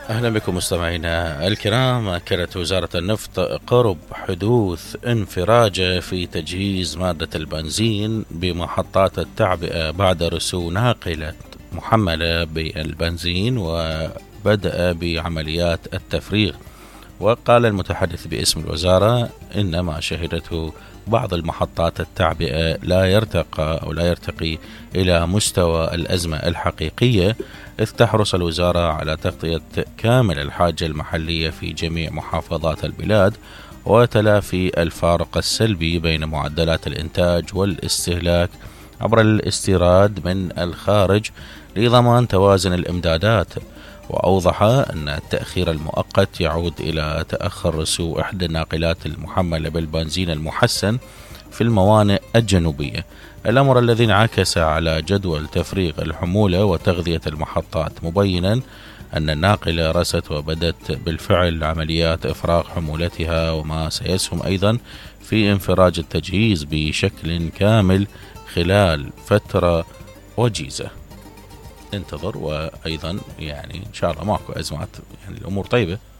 أهلا بكم مستمعينا الكرام. أكدت وزارة النفط قرب حدوث انفراجة في تجهيز مادة البنزين بمحطات التعبئة بعد رسو ناقلة محملة بالبنزين وبدأ بعمليات التفريغ. وقال المتحدث باسم الوزارة إن ما شهدته بعض المحطات التعبئة لا يرتقي إلى مستوى الأزمة الحقيقية، إذ تحرص الوزارة على تغطية كامل الحاجة المحلية في جميع محافظات البلاد وتلافي الفارق السلبي بين معدلات الإنتاج والاستهلاك عبر الاستيراد من الخارج لضمان توازن الإمدادات. وأوضح أن التأخير المؤقت يعود إلى تأخر رسو إحدى الناقلات المحملة بالبنزين المحسن في الموانئ الجنوبية، الأمر الذي انعكس على جدول تفريغ الحمولة وتغذية المحطات، مبينا أن الناقلة رست وبدت بالفعل عمليات إفراغ حمولتها، وما سيسهم أيضا في انفراج التجهيز بشكل كامل خلال فترة وجيزة. انتظر، وأيضا إن شاء الله ماكو أزمات، الأمور طيبة.